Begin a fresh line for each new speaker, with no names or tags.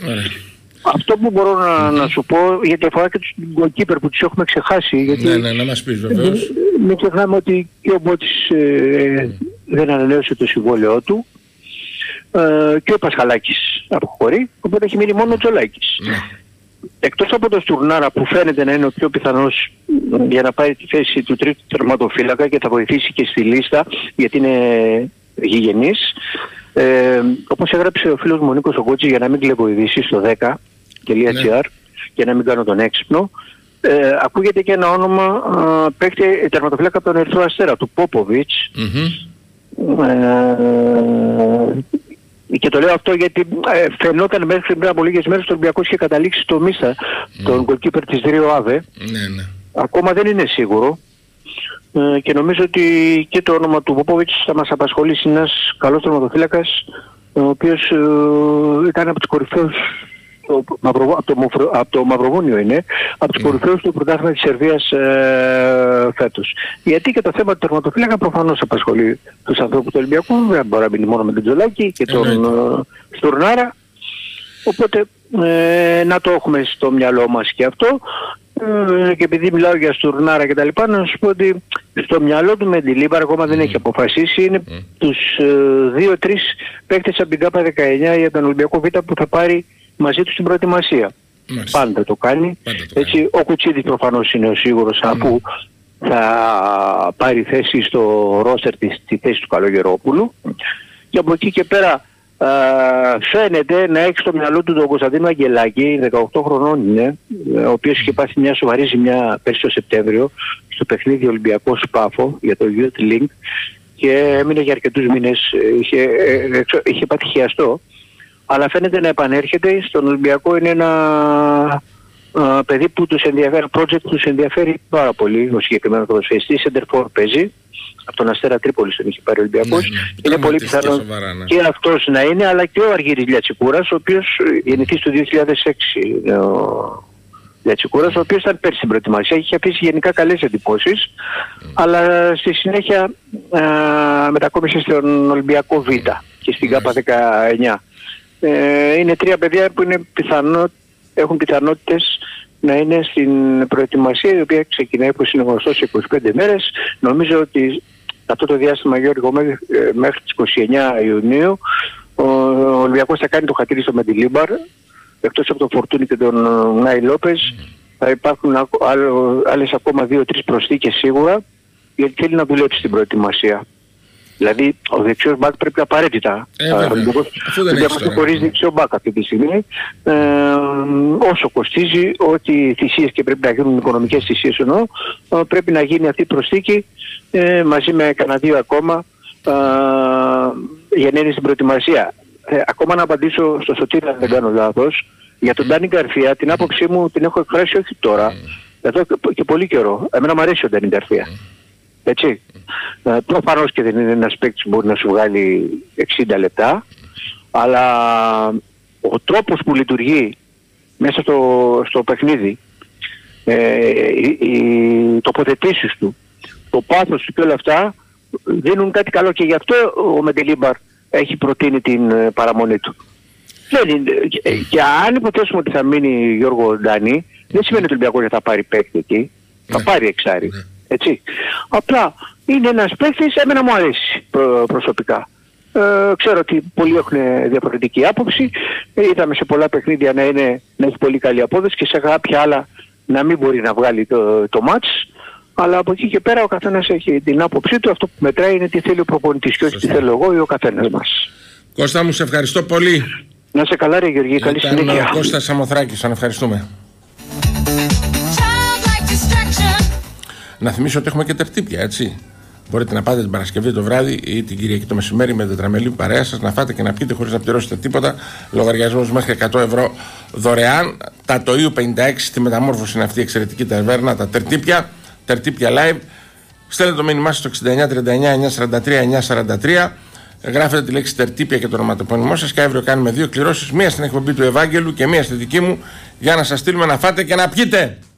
Αυτό που μπορώ να σου πω, γιατί αφορά και τους goalkeeper που τους έχουμε ξεχάσει. Γιατί
να μας πεις βεβαίως.
Μην ξεχνάμε ότι και ο Μπότης δεν ανανέωσε το συμβόλαιό του και ο Πασχαλάκης αποχωρεί, οπότε έχει μείνει μόνο ο Τζολάκης. Εκτός από τον Στουρνάρα που φαίνεται να είναι ο πιο πιθανός για να πάρει τη θέση του τρίτου τερματοφύλακα και θα βοηθήσει και στη λίστα γιατί είναι γηγενής. Όπως έγραψε ο φίλος μου ο Νίκος ο Κότσης, για να μην κλεβοειδήσει στο 10.gr και να μην κάνω τον έξυπνο, ακούγεται και ένα όνομα παίκτη τερματοφύλακα από τον Ερυθρό Αστέρα, του Πόποβιτς. Και το λέω αυτό γιατί φαινόταν μέχρι πριν από λίγες μέρες ο Ολυμπιακός είχε καταλήξει στο Μίστα, τον goalkeeper της Ρίο Άβε. Ακόμα δεν είναι σίγουρο. Και νομίζω ότι και το όνομα του Πόποβιτς θα μας απασχολήσει. Ένας καλός τερματοφύλακας, ο οποίος ήταν από τους κορυφαίους, από το Μαυροβούνιο είναι, από τους κορυφαίους του πρωτάθλημα της Σερβίας φέτος. Γιατί και το θέμα του τερματοφύλακα προφανώς απασχολεί τους ανθρώπους του Ολυμπιακού, δεν μπορεί να μείνει μόνο με τον Τζολάκη και τον Στουρνάρα. Οπότε να το έχουμε στο μυαλό μας και αυτό. Και επειδή μιλάω για Στουρνάρα και τα λοιπά, να σου πω ότι στο μυαλό του Μεντιλίμπαρ ακόμα δεν έχει αποφασίσει. Είναι τους 2-3 παίκτες από την ΚΑΠΑ 19 για τον Ολυμπιακό Β που θα πάρει μαζί του στην προετοιμασία. Πάντα το κάνει. Έτσι, ο Κουτσίδης προφανώς είναι ο σίγουρος που θα πάρει θέση στο ρόστερ στη θέση του Καλογερόπουλου. Και από εκεί και πέρα φαίνεται να έχει στο μυαλό του τον Κωνσταντίνο Αγγελάκη, 18 χρονών είναι, ο οποίος είχε πάθει μια σοβαρή ζημιά πέρσι το Σεπτέμβριο στο παιχνίδι Ολυμπιακό Σπάφο για το Youth Link και έμεινε για αρκετούς μήνες, είχε πάθει χιαστό, αλλά φαίνεται να επανέρχεται. Στον Ολυμπιακό είναι ένα παιδί που τους ενδιαφέρει, project που τους ενδιαφέρει πάρα πολύ, ο συγκεκριμένος ποδοσφαιριστής, center for παίζει. Από τον Αστέρα Τρίπολης τον είχε πάρει ο Ολυμπιακός. Είναι πολύ πιθανό και αυτός να είναι, αλλά και ο Αργύρης Λιατσικούρας, ο οποίος γεννηθής του 2006 είναι ο Λιατσικούρας, ο οποίος ήταν πέρσι στην προετοιμασία, είχε αφήσει γενικά καλές εντυπώσεις, αλλά στη συνέχεια μετακόμισε στον Ολυμπιακό Β και στην ΚΑΠΑ 19. Είναι τρία παιδιά που είναι έχουν πιθανότητες να είναι στην προετοιμασία, η οποία ξεκινάει, όπως είναι γνωστό, σε 25 μέρες. Νομίζω ότι αυτό το διάστημα, Γιώργο, μέχρι τις 29 Ιουνίου ο Ολυμπιακός θα κάνει το χατήρι στο Μεντιλίμπαρ. Εκτός από τον Φορτούνι και τον Νάι Λόπες θα υπάρχουν άλλες ακόμα 2-3 προσθήκες σίγουρα, γιατί θέλει να δουλέψει στην προετοιμασία. Δηλαδή ο δεξιός μπακ πρέπει απαραίτητα. Δεν μας χωρίς δεξιό μπακ αυτή τη στιγμή. Όσο κοστίζει, ό,τι θυσίες και πρέπει να γίνουν, οικονομικές θυσίες εννοώ, πρέπει να γίνει αυτή η προσθήκη μαζί με κανένα δύο ακόμα για να είναι στην προετοιμασία. Ακόμα να απαντήσω στο Σωτήρη, αν δεν κάνω λάθος, για τον Ντάνι Γκαρθία, την άποψή μου την έχω εκφράσει όχι τώρα, εδώ και πολύ καιρό. Εμένα μου αρέσει ο Ντάνι Γκαρθία. Έτσι. Προφανώς και δεν είναι ένας παίκτης που μπορεί να σου βγάλει 60 λεπτά, αλλά ο τρόπος που λειτουργεί μέσα στο παιχνίδι, οι τοποθετήσεις του, το πάθος του και όλα αυτά δίνουν κάτι καλό, και γι' αυτό ο Μεντιλίμπαρ έχει προτείνει την παραμονή του. Και αν υποθέσουμε ότι θα μείνει Γιώργο Ντάνι, δεν σημαίνει ότι ο Ολυμπιακός θα πάρει παίκτη εκεί, θα πάρει εξάρι. Έτσι. Απλά είναι ένας παίκτης, εμένα μου αρέσει προσωπικά. Ξέρω ότι πολλοί έχουν διαφορετική άποψη. Είδαμε σε πολλά παιχνίδια να έχει πολύ καλή απόδοση και σε κάποια άλλα να μην μπορεί να βγάλει το μάτς. Αλλά από εκεί και πέρα ο καθένας έχει την άποψή του. Αυτό που μετράει είναι τι θέλει ο προπονητής και όχι τι θέλω εγώ ή ο καθένας μας.
Κώστα μου, σε ευχαριστώ πολύ.
Να σε καλά ρε Γεωργή, καλή συνέχεια.
Ο Κώστας Σαμοθράκης, τον ευχαριστούμε. Να θυμίσω ότι έχουμε και τερτύπια, έτσι. Μπορείτε να πάτε την Παρασκευή το βράδυ ή την Κυριακή το μεσημέρι με τετραμελή παρέα σας, να φάτε και να πιείτε χωρίς να πληρώσετε τίποτα. Λογαριασμός μέχρι 100 ευρώ δωρεάν. Τα το EU 56 στη Μεταμόρφωση είναι αυτή η εξαιρετική ταβέρνα, τα τερτύπια live. Στέλνετε το μήνυμά σας στο 6939-943-943. Γράφετε τη λέξη τερτύπια και το ονοματεπώνυμό σας, και αύριο κάνουμε 2 κληρώσεις, μία στην εκπομπή του Ευάγγελου και μία στη δική μου, για να σας στείλουμε να φάτε και να πιείτε.